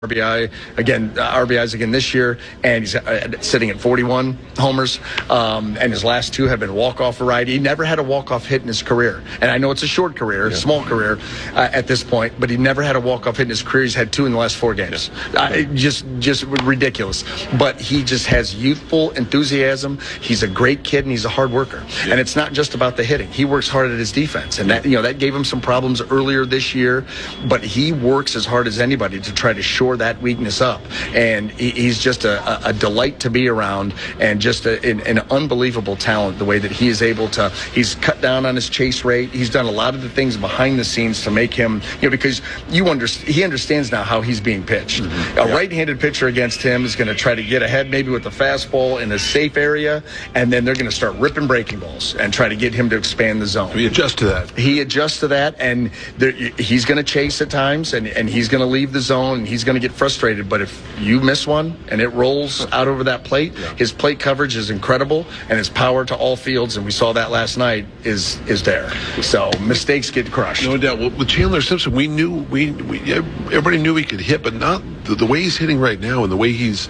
RBIs again this year, and he's sitting at 41 homers. And his last two have been walk-off variety. He never had a walk-off hit in his career. And I know it's a short career, small career at this point, but he never had a walk-off hit in his career. He's had two in the last 4 games. Just ridiculous. But he just has youthful enthusiasm. He's a great kid, and he's a hard worker. And it's not just about the hitting. He works hard at his defense, and that gave him some problems earlier this year. But he works as hard as anybody to try to shore that weakness up, and he's just a delight to be around, and just an unbelievable talent. The way that he is able to, he's cut down on his chase rate. He's done a lot of the things behind the scenes to make him, because he understands now how he's being pitched. A right-handed pitcher against him is going to try to get ahead, maybe with the fastball in a safe area, and then they're going to start ripping breaking balls and try to get him to expand the zone. He adjusts to that. He adjusts to that, and he's going to chase at times, and he's going to leave the zone, and he's going to get frustrated. But if you miss one and it rolls out over that plate, his plate coverage is incredible, and his power to all fields, and we saw that last night, is there. So mistakes get crushed. No doubt. Well, with Chandler Simpson, we knew everybody knew he could hit, but not the way he's hitting right now, and the way he's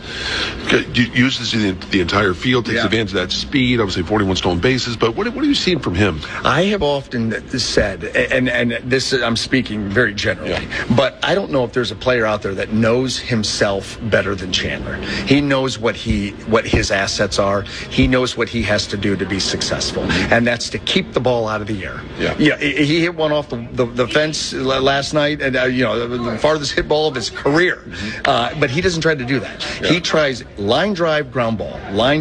uses the entire field, takes advantage of that speed. Obviously, 41 stolen bases. But what are you seeing from him? I have often said, and this I'm speaking very generally, but I don't know if there's a player out there that knows himself better than Chandler. He knows what his assets are. He knows what he has to do to be successful, and that's to keep the ball out of the air. He hit one off the fence last night, and the farthest hit ball of his career. But he doesn't try to do that. He tries line drive, ground ball,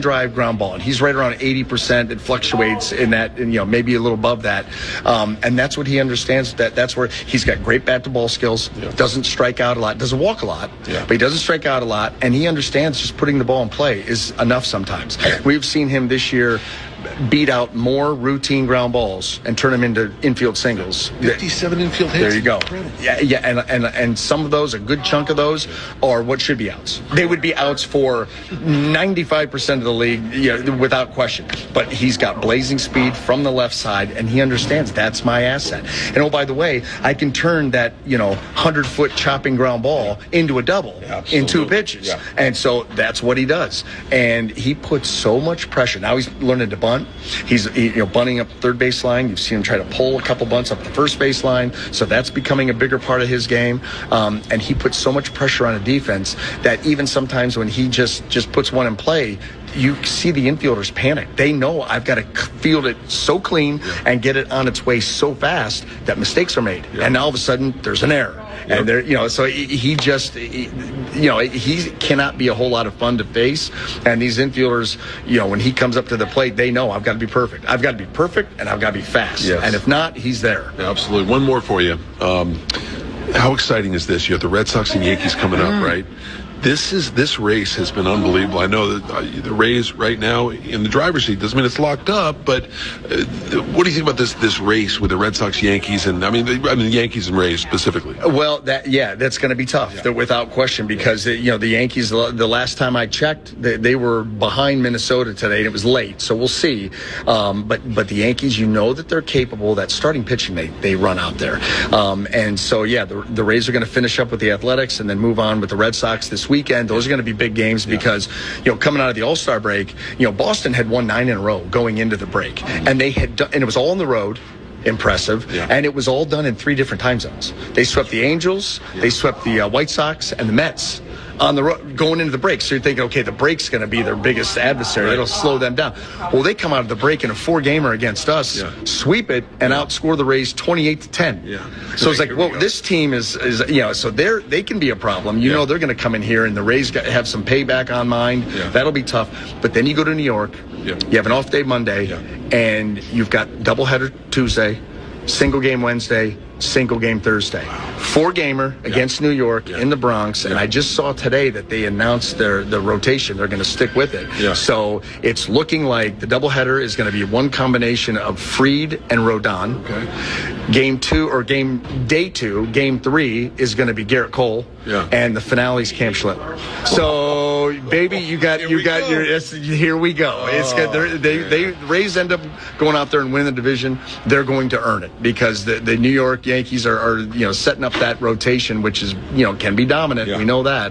and he's right around 80%. It fluctuates in that, and maybe a little above that. And that's what he understands. That's where he's got great bat to ball skills. Doesn't strike out a lot. Doesn't walk a lot. But he doesn't strike out a lot, and he understands just putting the ball in play is enough sometimes. We've seen him this year beat out more routine ground balls and turn them into infield singles. 57 infield hits. There you go. And some of those, a good chunk of those, are what should be outs. They would be outs for 95% of the league, without question. But he's got blazing speed from the left side, and he understands that's my asset. And oh, by the way, I can turn that 100-foot chopping ground ball into a double in 2 pitches. And so that's what he does. And he puts so much pressure. Now he's learning to bunt. He's bunting up third baseline. You've seen him try to pull a couple bunts up the first baseline. So that's becoming a bigger part of his game. And he puts so much pressure on a defense that even sometimes when he just puts one in play, you see the infielders panic. They know I've got to field it so clean and get it on its way so fast that mistakes are made. And all of a sudden there's an error. And there, so he cannot be a whole lot of fun to face. And these infielders, when he comes up to the plate, they know I've got to be perfect. I've got to be perfect, and I've got to be fast. And if not, he's there. Absolutely. One more for you. How exciting is this? You have the Red Sox and Yankees coming up, right? This race has been unbelievable. I know that the Rays right now in the driver's seat doesn't mean it's locked up, but what do you think about this race with the Red Sox, Yankees, and I mean the Yankees and Rays specifically? Well, that's going to be tough, without question, because the Yankees, the last time I checked, they were behind Minnesota today, and it was late, so we'll see. But the Yankees, that they're capable. That starting pitching they run out there, and so the Rays are going to finish up with the Athletics and then move on with the Red Sox this weekend. Those are going to be big games because coming out of the All-Star break, Boston had won 9 in a row going into the break, and they had done, and it was all on the road. Impressive. And it was all done in 3 different time zones. They swept the Angels, they swept the White Sox, and the Mets on the road going into the break. So you're thinking, okay, the break's going to be their biggest adversary. It'll slow them down. Well, they come out of the break in a 4-gamer against us, sweep it, and outscore the Rays 28-10. So it's like, well, this team is so they can be a problem. They're going to come in here, and the Rays have some payback on mind. That'll be tough. But then you go to New York. You have an off day Monday, and you've got doubleheader Tuesday, single game Wednesday, single game Thursday. 4-gamer against New York in the Bronx, and I just saw today that they announced the rotation. They're going to stick with it. So it's looking like the doubleheader is going to be one combination of Fried and Rodon. Game day 2, game 3 is going to be Garrett Cole, and the finale's Cam Schlitt. So, baby, you got your. Here we go. It's good. They Rays end up going out there and winning the division. They're going to earn it because the New York Yankees are setting up that rotation, which is can be dominant. We know that.